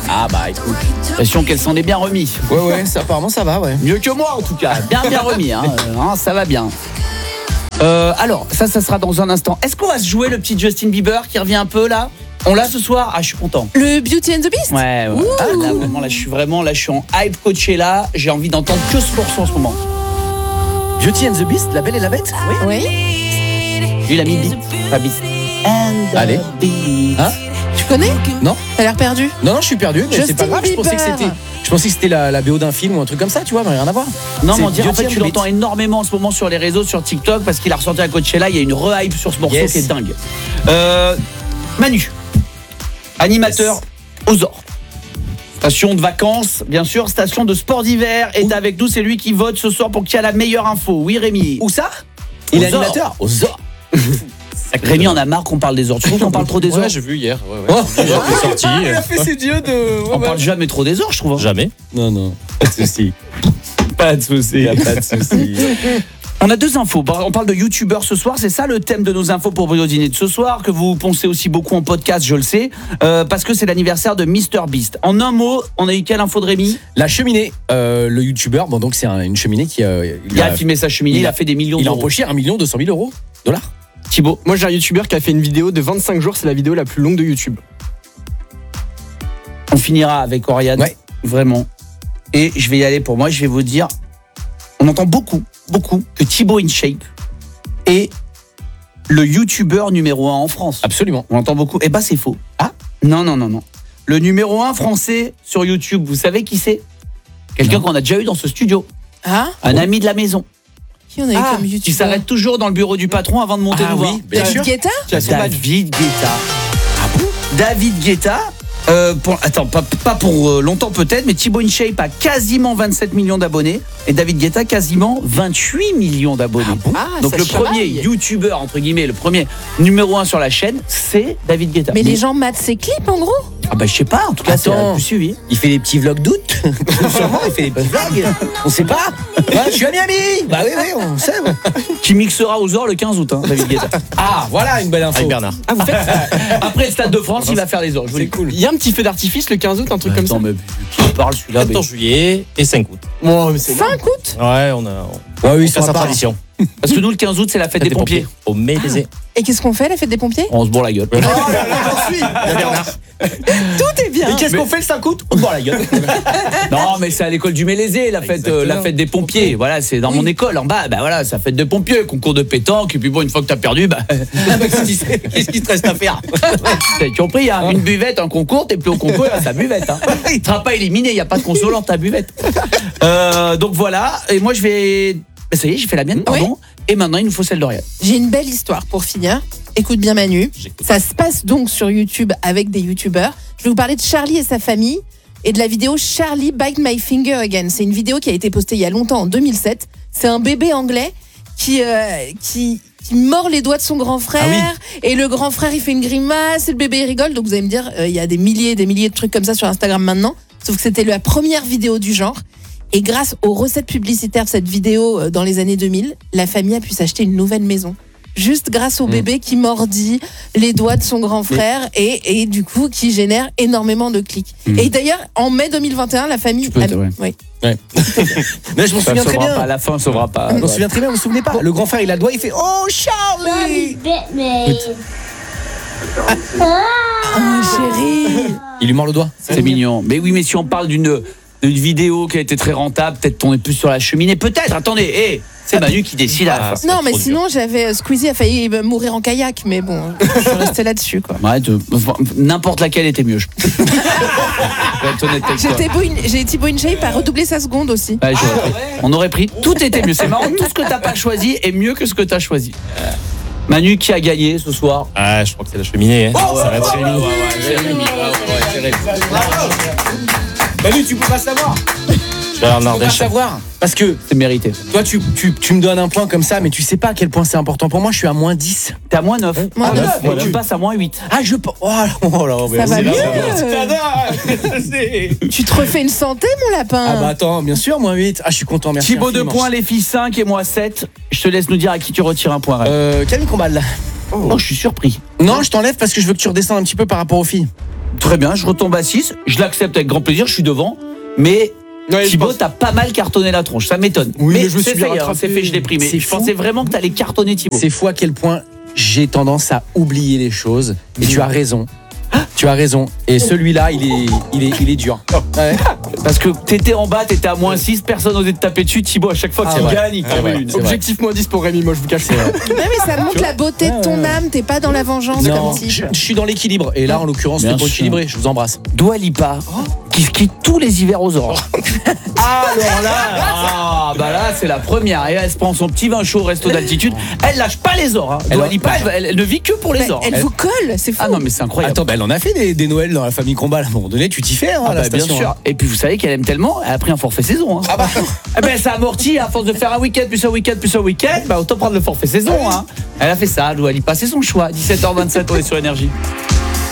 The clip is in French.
Ah bah écoute, l'impression qu'elle s'en est bien remis. Ouais, ça, apparemment ça va, ouais. Mieux que moi en tout cas, bien remis, hein. Ça va bien. Alors, ça sera dans un instant. Est-ce qu'on va se jouer le petit Justin Bieber qui revient un peu là ? On l'a ce soir ? Ah, je suis content. Le Beauty and the Beast ? Ouais. Ah, là, je suis en hype coaché là. J'ai envie d'entendre que ce morceau en ce moment. Beauty and the Beast, La Belle et la Bête ? Oui. Lui, il a mis Beast, pas Beast. Allez. Hein ? Tu connais ? Non ? T'as l'air perdu. Non, je suis perdu, mais c'est Justin pas grave. Je pensais que c'était la BO d'un film ou un truc comme ça, tu vois, mais rien à voir. Non, C'est mais on dirait, en fait, Beauty and tu the l'entends Beast. énormément en ce moment sur les réseaux, sur TikTok, parce qu'il a ressorti à Coachella. Il y a une re-hype sur ce morceau Yes. qui est dingue. Manu, animateur aux Ors. Station de vacances, bien sûr, station de sport d'hiver, est avec nous. C'est lui qui vote ce soir pour qui a la meilleure info. Oui, Rémi. Où ça ? Il est Aux Ors. animateur aux Ors. Rémi en a marre qu'on parle des Ors. Tu trouves qu'on parle trop des Ors ? Ouais, j'ai vu hier. Ouais. Il est sorti. Il a fait ses dieux de... On parle jamais trop des Ors, je trouve. Jamais. Non, pas de souci. Pas de souci. Pas de souci. On a deux infos. On parle de youtubeurs ce soir. C'est ça le thème de nos infos pour vos dîner de ce soir, que vous poncez aussi beaucoup en podcast, je le sais, parce que c'est l'anniversaire de MrBeast. En un mot, on a eu quelle info de Rémi ? La cheminée, le youtubeur, bon donc c'est une cheminée qui Il a filmé sa cheminée, il a fait des millions il a d'euros. empoché 1 200 000 euros dollars. Thibaut. Moi j'ai un youtubeur qui a fait une vidéo de 25 jours, c'est la vidéo la plus longue de YouTube. On finira avec Oriane. Ouais. Vraiment. Et je vais y aller pour moi, je vais vous dire, on entend beaucoup que Thibaut InShape est le youtubeur numéro 1 en France. Absolument. On entend beaucoup. Eh ben c'est faux. Ah non. Le numéro 1 français sur YouTube, vous savez qui c'est ? Quelqu'un qu'on a déjà eu dans ce studio. Ah ? Un ami de la maison. Qui on a eu comme Qui youtubeur ? s'arrête toujours dans le bureau du patron avant de monter nous voir. bien sûr. David Guetta ? David Guetta. David Guetta. Pas pour longtemps peut-être, mais Thibaut InShape a quasiment 27 millions d'abonnés et David Guetta quasiment 28 millions d'abonnés. Donc ça le chamaille. premier youtubeur, entre guillemets, le premier numéro 1 sur la chaîne, c'est David Guetta. Mais les gens matent ses clips en gros ? Ah bah je sais pas, en tout cas c'est Attends. le plus suivi. Il fait des petits vlogs d'août. Sûrement, il fait des petits vlogs. On sait pas. Ouais, je suis à Miami. Bah oui, on sait. Qui mixera aux Ors le 15 août, David Guetta. Ah, voilà une belle info. Avec Bernard. Ah vous faites Après le Stade de France, il va faire les Ors. C'est cool. Il y a un petit feu d'artifice le 15 août, un truc comme ça. Attends, mais qui parle celui-là 14 juillet et 5 août. Oh, mais c'est 5 août ? Ouais, on a Ouais, oui, fait sa tradition. Parce que nous le 15 août c'est la fête des pompiers. Au Médésé. Et qu'est-ce qu'on fait, la fête des pompiers ? On se bourre la gueule. Tout est bien. Et qu'est-ce qu'on fait le 5 août ? On boit la gueule. Non, mais c'est à l'école du Mélésé, la fête des pompiers. Voilà, c'est dans mon école en bas. Bah voilà, c'est la fête des pompiers, concours de pétanque. Et puis bon, une fois que t'as perdu, Qu'est-ce qu'il te reste à faire ? t'as compris, hein, une buvette, un concours, t'es plus au concours, il reste ta buvette. Hein. Tu seras pas éliminé, il y a pas de console dans ta buvette. Donc voilà, et moi je vais. Bah, ça y est, j'ai fait la mienne, pardon. Et maintenant, il nous faut celle d'Oriane. J'ai une belle histoire pour finir. Écoute bien Manu. Ça se passe donc sur YouTube avec des youtubeurs. Je vais vous parler de Charlie et sa famille et de la vidéo Charlie Bite My Finger Again. C'est une vidéo qui a été postée il y a longtemps, en 2007. C'est un bébé anglais qui mord les doigts de son grand frère et le grand frère il fait une grimace et le bébé il rigole. Donc vous allez me dire, il y a des milliers de trucs comme ça sur Instagram maintenant. Sauf que c'était la première vidéo du genre. Et grâce aux recettes publicitaires de cette vidéo dans les années 2000, la famille a pu s'acheter une nouvelle maison. Juste grâce au bébé qui mordit les doigts de son grand frère et du coup qui génère énormément de clics. Et d'ailleurs, en mai 2021, la famille... Oui. Ouais. Mais je m'en souviens très bien. À la fin, on sauvera pas. Je m'en souviens très bien, vous vous souvenez pas ? Le grand frère, il a le doigt, il fait « Oh, Charlie !» Oh chérie. Il lui mord le doigt. C'est mignon. Mais oui, mais si on parle d'une vidéo qui a été très rentable, peut-être on est plus sur la cheminée. Peut-être, attendez, c'est Manu qui décide à la fin. Non, mais sinon, Squeezie a failli mourir en kayak, mais bon, je suis restée là-dessus, quoi. Ouais, n'importe laquelle était mieux. Je vais être honnête avec toi. J'ai Thibaut InShape à redoubler sa seconde aussi. Ouais, on aurait pris. Tout était mieux. C'est marrant, tout ce que t'as pas choisi est mieux que ce que t'as choisi. Manu, qui a gagné ce soir? Ah, je crois que c'est la cheminée. Hein. Ça va être Rémi. Manu, tu peux pas savoir. Bernard Tu peux pas Deschamps. savoir. Parce que C'est mérité. toi, tu me donnes un point comme ça, mais tu sais pas à quel point c'est important pour moi. Je suis à moins 10. T'es à moins 9. Moins 9. Et tu passes à moins 8. Ah, oh là, Ça va mieux. mieux. Tu te refais une santé, mon lapin. Ah bah attends, bien sûr, moins 8. Ah, je suis content, merci. Thibaut 2 infiniment. points, les filles 5 et moi 7. Je te laisse nous dire à qui tu retires un point. Ray. Camille Combal. Oh, je suis surpris. Non, je t'enlève parce que je veux que tu redescendes un petit peu par rapport aux filles. Très bien, je retombe à 6. Je l'accepte avec grand plaisir, je suis devant. Mais Ouais, je Thibaut, pense- t'as pas mal cartonné la tronche, ça m'étonne. Oui, mais je me c'est suis ça, y est, rattrapé. c'est fait, je l'ai pris. Mais C'est je fou. pensais vraiment que t'allais cartonner Thibaut. C'est fou à quel point j'ai tendance à oublier les choses. Et tu as raison. Tu as raison. Et celui-là, il est dur. Ouais. Parce que t'étais en bas, t'étais à -6, personne n'osait te taper dessus. Thibaut, à chaque fois que Ah tu ouais. gagnes, il Ah t'en ouais. met une. C'est vrai. Objectif -10 pour Rémi, moi je vous cache pas. Ouais, mais ça montre la beauté de ton âme. T'es pas dans la vengeance Non, comme type. je suis dans l'équilibre. Et là, en l'occurrence, Bien c'est pour sûr. équilibrer. Je vous embrasse. Dua Lipa, qui ski tous les hivers aux aurores. Alors là, bah là, c'est la première. Et elle se prend son petit vin chaud au resto d'altitude. Elle lâche pas les ors. Hein. Dua Lipa, elle ne vit que pour les Mais ors. elle vous colle, c'est fou. Ah non, mais c'est incroyable. Attends, elle en a fait des Noëls dans la famille Combat. À un moment donné, tu t'y fais, hein, à la Bah, bien station. sûr. Et puis vous savez qu'elle aime tellement, elle a pris un forfait saison. Hein. Eh ben ça amortit à force de faire un week-end plus un week-end plus un week-end. Bah autant prendre le forfait saison. Hein. Elle a fait ça, Dua Lipa, c'est son choix. 17h27, on est sur Énergie.